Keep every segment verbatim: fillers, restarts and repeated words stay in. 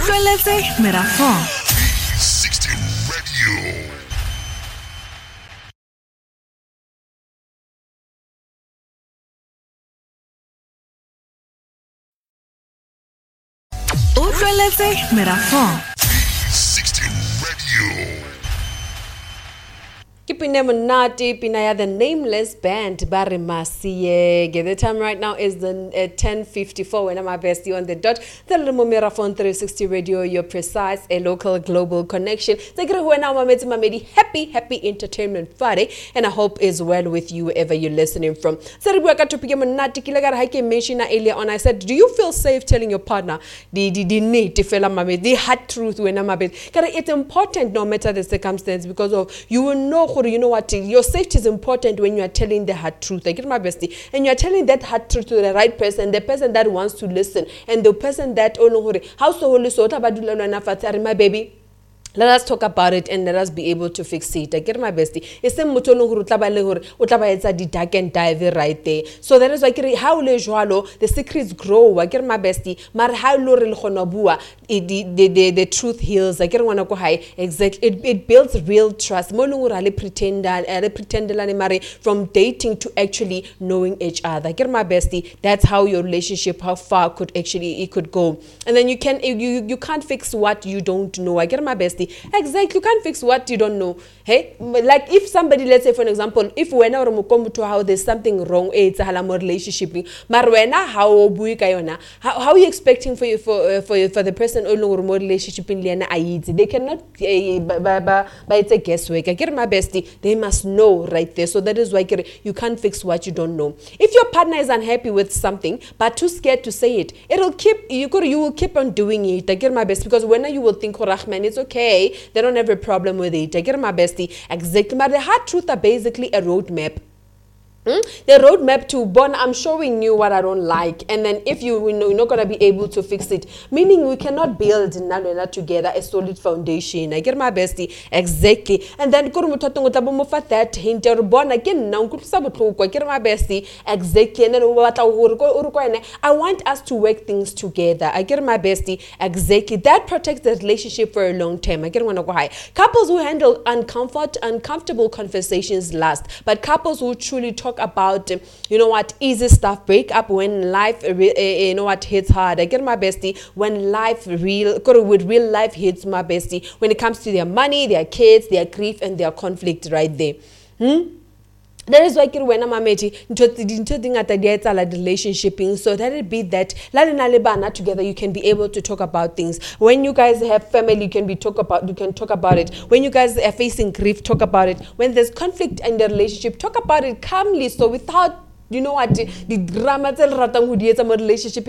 Utlweletse Merafong sixty Radio. Utlweletse Merafong sixty Radio. Kipine Monati, Pinaya, the Nameless Band, Barry Masiye. The time right now is the uh, ten fifty-four when I'm my bestie on the dot. The Lumo Merafong three sixty Radio, your precise, a local global connection. Happy, happy entertainment Friday, and I hope is well with you wherever you're listening from. Earlier on, I said, do you feel safe telling your partner the the the need to feel the hard truth when I'm a bit? It's important no matter the circumstance because of you will know. You know what? Your safety is important when you are telling the hard truth. I get my bestie, and you are telling that hard truth to the right person, the person that wants to listen, and the person that oh no, how so holy so my baby. Let us talk about it and let us be able to fix it. I get my bestie. It's the mutolo huru tlaba le hore o tlaba etsa di dark and dive right there. So that is why how le jwalo the secrets grow. I get my bestie. Mar how lo re le khona bua the the the the truth heals. I get ngwana ko high exactly. It it builds real trust. Mo leng hore le pretend le pretendelane mare from dating to actually knowing each other. I get my bestie. That's how your relationship how far could actually it could go. And then you can you you can't fix what you don't know. I get my bestie. Exactly, you can't fix what you don't know. Hey, like if somebody, let's say for an example, if when or to how there's something wrong, it's a halamo relationship. Marwena how buikayona. How how are you expecting for you for uh, for for the person or no more relationship in Liana Aid? They cannot uh, by it's a guesswork. I get my bestie. They must know right there. So that is why you can't fix what you don't know. If your partner is unhappy with something but too scared to say it, it'll keep you could you will keep on doing it. I get my best because when you will think, oh Rahman, it's okay. They don't have a problem with it. I get my bestie. Exactly. But the hard truth are basically a roadmap. Hmm? The roadmap to born, I'm showing you what I don't like, and then if you, you know, you're not gonna be able to fix it, meaning we cannot build Nalwela together a solid foundation. I get my bestie exactly, and then that hint or born again now. I get my bestie exactly, and then I want us to work things together. I get my bestie exactly. That protects the relationship for a long time. I get one go high. Couples who handle uncomfort, uncomfortable conversations last, but couples who truly talk about you know what easy stuff break up when life you know what hits hard. I get my bestie when life real with real life hits my bestie when it comes to their money, their kids, their grief and their conflict right there. Hmm? That is why when I'm ameti into at the relationship so that it be that la together you can be able to talk about things. When you guys have family you can be talk about you can talk about it. When you guys are facing grief, talk about it. When there's conflict in the relationship, talk about it calmly, so without you know what the drama relationship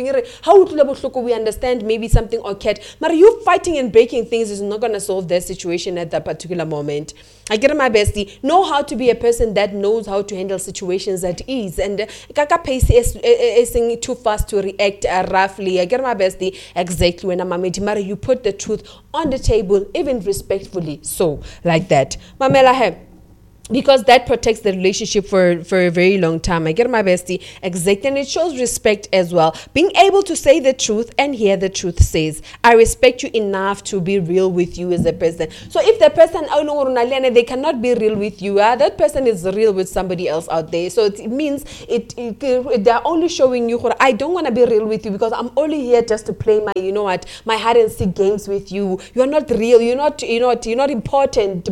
how we understand maybe something occurred, but you fighting and breaking things is not going to solve their situation at that particular moment. I get my bestie know how to be a person that knows how to handle situations at ease and kaka pace is too fast to react uh, roughly. I get my bestie exactly when I'm a you put the truth on the table even respectfully, so like that mamela have because that protects the relationship for, for a very long time. I get my bestie exact, and it shows respect as well. Being able to say the truth and hear the truth says, I respect you enough to be real with you as a person. So if the person, oh no, they cannot be real with you, uh, that person is real with somebody else out there. So it means it, it they're only showing you, I don't want to be real with you because I'm only here just to play my, you know what, my hide and seek games with you. You're not real. You're not, you know what, you're not important.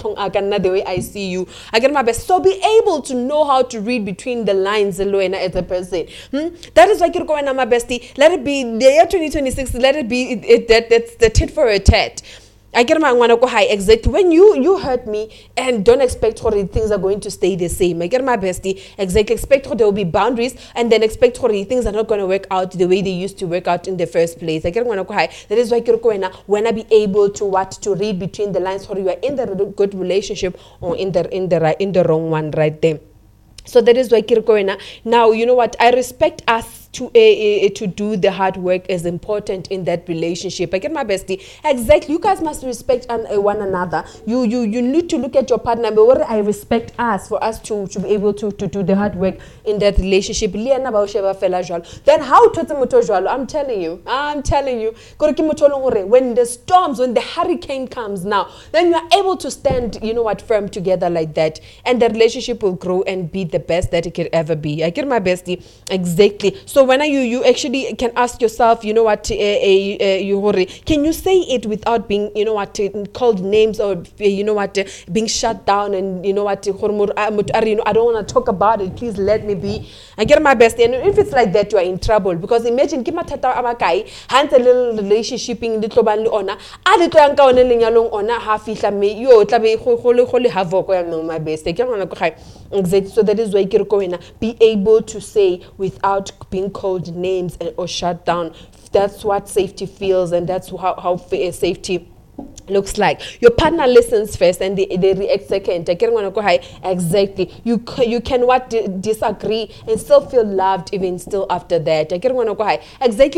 The way I see you. I get my best. So be able to know how to read between the lines as a person. Hmm? That is why you're going on my bestie. Let it be the year twenty twenty-six. Let it be it, it, that that's the tit for a tat. I get my wanna go high exactly when you you hurt me and don't expect for things are going to stay the same. I get my bestie exactly expect there will be boundaries and then expect for things are not going to work out the way they used to work out in the first place. I get wanna go high. That is why you're going when I be able to what to read between the lines for you are in the good relationship or in the in the right in the wrong one right there. So that is why Kirkoena now you know what I respect us to uh, uh, to do the hard work is important in that relationship. I get my bestie. Exactly. You guys must respect an, uh, one another. You you you need to look at your partner. But what I respect us for us to to be able to to do the hard work in that relationship. Then how to I'm telling you, I'm telling you, when the storms, when the hurricane comes now, then you are able to stand, you know what, firm together like that, and the relationship will grow and be the best that it could ever be. I get my bestie. Exactly. So when are you you actually can ask yourself, you know what, uh, uh, uh, you can you say it without being, you know what, uh, called names, or uh, you know what, uh, being shut down, and you know what, uh, you know, I don't want to talk about it, please let me be. I get my bestie. And if it's like that, you are in trouble, because imagine give my tata amakai hands a little relationship in little band ona a little anka ona lenyalong ona ha fihla me yo tla be go go go le havoc ya my bestie ke ngwana go ga. Exactly. So that is why ke re ko wena, be able to say without being called names or shut down. That's what safety feels, and that's how how safety looks like. Your partner listens first and they, they react second. Exactly. You you can what disagree and still feel loved even still after that. Exactly.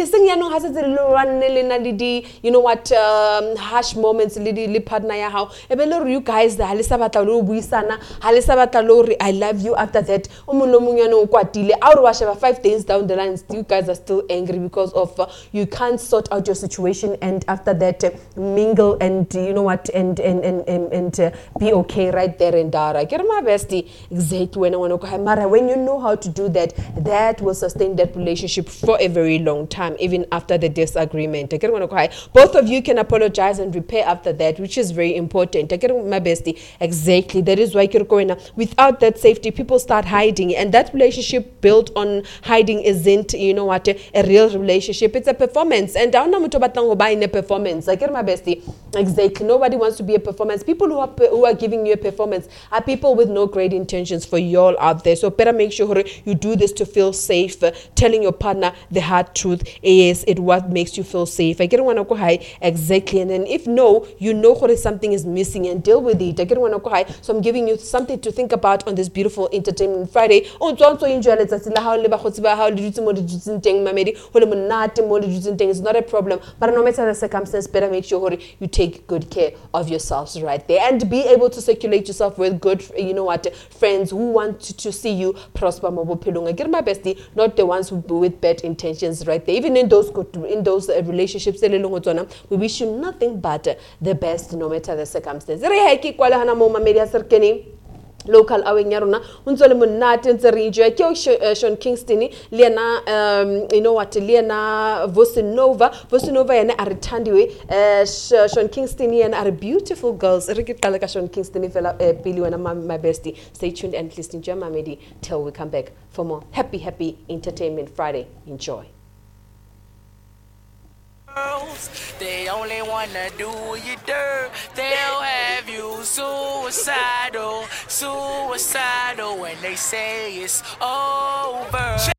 You know what, um, harsh moments li partner ya how you guys I love you after that. Five days down the line, you guys are still angry because of uh, you can't sort out your situation, and after that uh, mingle and you know what, and and and and, and uh, be okay right there and there. I get my bestie. Exactly. When I want to Mara, when you know how to do that, that will sustain that relationship for a very long time, even after the disagreement. I get both of you can apologize and repair after that, which is very important. I get my bestie. Exactly. That is why without that safety, people start hiding, and that relationship built on hiding isn't, you know what, a, a real relationship. It's a performance, and I don't know buy in a performance. I get my bestie. Exactly. Nobody wants to be a performance. People who are who are giving you a performance are people with no great intentions for you all out there. So better make sure you do this to feel safe. Uh, telling your partner the hard truth is it what makes you feel safe. I get want to go high. Exactly. And then if no, you know what something is missing and deal with it. I get want to go high. So I'm giving you something to think about on this beautiful Entertainment Friday. Oh, so enjoy it. It's not a problem. But no matter the circumstance, better make sure you take good care of yourselves right there, and be able to circulate yourself with good, you know what, friends who want to, to see you prosper. Get my bestie, not the ones who with bad intentions right there. Even in those good, in those uh, relationships, we wish you nothing but uh, the best, no matter the circumstance. Local awing yaruna unzole munate nzerinje kyo Sean Kingston liana um you know what liana Vosinova Vosinova yana aritandiwe uh, Sean Kingston yana are beautiful girls rikiqala ka Sean Kingston fela pili wena my bestie. Stay tuned and listen to Mamedi till we come back for more happy happy Entertainment Friday. Enjoy. They only wanna do you dirt. They'll have you suicidal, suicidal when they say it's over.